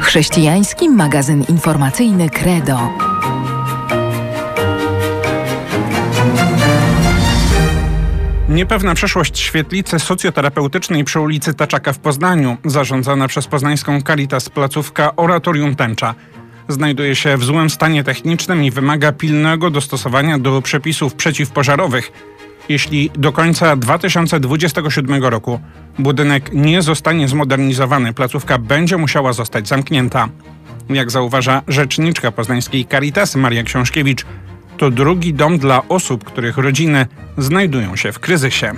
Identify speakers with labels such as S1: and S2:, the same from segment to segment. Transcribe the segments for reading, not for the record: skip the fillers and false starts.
S1: Chrześcijański magazyn informacyjny Credo.
S2: Niepewna przyszłość świetlicy socjoterapeutycznej przy ulicy Taczaka w Poznaniu, zarządzana przez poznańską Caritas placówka Oratorium Tęcza, znajduje się w złym stanie technicznym i wymaga pilnego dostosowania do przepisów przeciwpożarowych. Jeśli do końca 2027 roku budynek nie zostanie zmodernizowany, placówka będzie musiała zostać zamknięta. Jak zauważa rzeczniczka poznańskiej Caritas Maria Książkiewicz, to drugi dom dla osób, których rodziny znajdują się w kryzysie.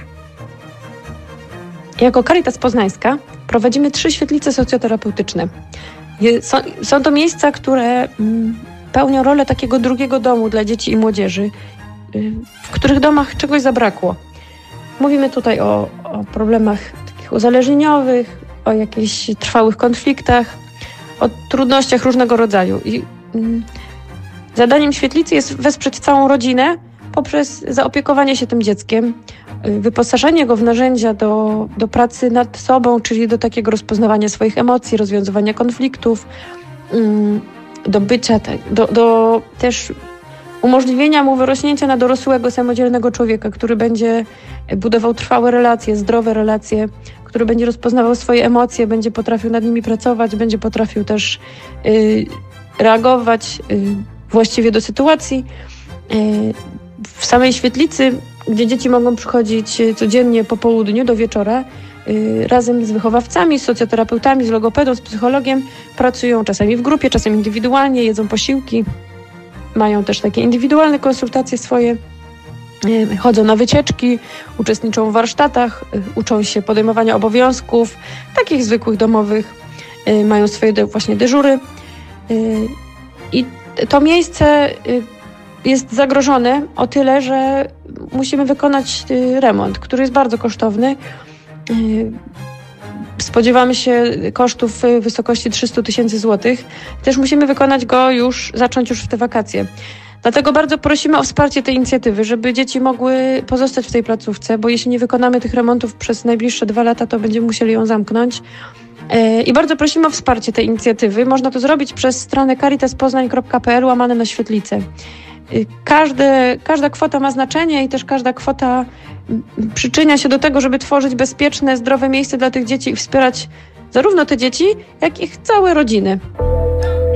S3: Jako Caritas Poznańska prowadzimy 3 świetlice socjoterapeutyczne. Są to miejsca, które pełnią rolę takiego drugiego domu dla dzieci i młodzieży, w których domach czegoś zabrakło. Mówimy tutaj o problemach takich uzależnieniowych, o jakichś trwałych konfliktach, o trudnościach różnego rodzaju. I zadaniem świetlicy jest wesprzeć całą rodzinę poprzez zaopiekowanie się tym dzieckiem, wyposażenie go w narzędzia do pracy nad sobą, czyli do takiego rozpoznawania swoich emocji, rozwiązywania konfliktów, do bycia, do też umożliwienia mu wyrośnięcia na dorosłego, samodzielnego człowieka, który będzie budował trwałe relacje, zdrowe relacje, który będzie rozpoznawał swoje emocje, będzie potrafił nad nimi pracować, będzie potrafił też reagować właściwie do sytuacji. W samej świetlicy, gdzie dzieci mogą przychodzić codziennie po południu do wieczora, razem z wychowawcami, z socjoterapeutami, z logopedą, z psychologiem, pracują czasami w grupie, czasem indywidualnie, jedzą posiłki, mają też takie indywidualne konsultacje swoje, chodzą na wycieczki, uczestniczą w warsztatach, uczą się podejmowania obowiązków, takich zwykłych, domowych, mają swoje właśnie dyżury. I to miejsce jest zagrożone o tyle, że musimy wykonać remont, który jest bardzo kosztowny. Spodziewamy się kosztów w wysokości 300 000 złotych. Też musimy wykonać go zacząć już w te wakacje. Dlatego bardzo prosimy o wsparcie tej inicjatywy, żeby dzieci mogły pozostać w tej placówce, bo jeśli nie wykonamy tych remontów przez najbliższe 2 lata, to będziemy musieli ją zamknąć. I bardzo prosimy o wsparcie tej inicjatywy. Można to zrobić przez stronę caritaspoznań.pl/świetlice. Każda kwota ma znaczenie i też każda kwota przyczynia się do tego, żeby tworzyć bezpieczne, zdrowe miejsce dla tych dzieci i wspierać zarówno te dzieci, jak i ich całe rodziny.